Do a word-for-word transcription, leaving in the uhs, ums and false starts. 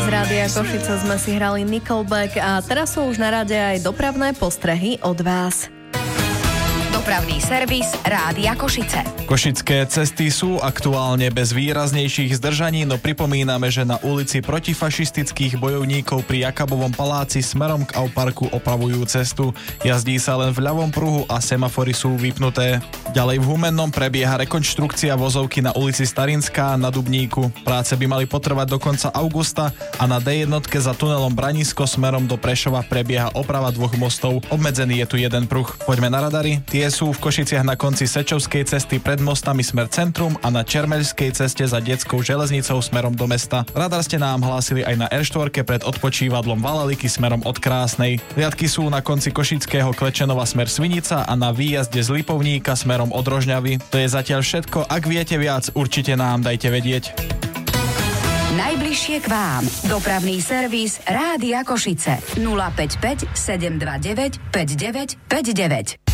z Rádia Košice sme si hrali Nickelback a teraz sú už na rade aj dopravné postrehy od vás. Dopravný servis Rádia Košice. Košické cesty sú aktuálne bez výraznejších zdržaní, no pripomíname, že na ulici protifašistických bojovníkov pri Jakabovom paláci smerom k Auparku opravujú cestu. Jazdí sa len v ľavom pruhu a semafory sú vypnuté. Ďalej v Humennom prebieha rekonštrukcia vozovky na ulici Starinská na Dubníku. Práce by mali potrvať do konca augusta a na dé jedna za tunelom Branisko smerom do Prešova prebieha oprava dvoch mostov. Obmedzený je tu jeden pruh. Poďme na radary. Tie sú v Košiciach na konci Sečovskej cesty pred mostami smer centrum a na Čermeľskej ceste za detskou železnicou smerom do mesta. Radar ste nám hlásili aj na er štyri pred odpočívadlom Valaliky smerom od Krásnej. Riadky sú na konci Košického Klečenova smer Svinica a na výjazde z Lipovníka smerom od Rožňavy. To je zatiaľ všetko. Ak viete viac, určite nám dajte vedieť. Najbližšie k vám. Dopravný servis Rádia Košice. nula päť päť sedem dva deväť päť deväť päť deväť.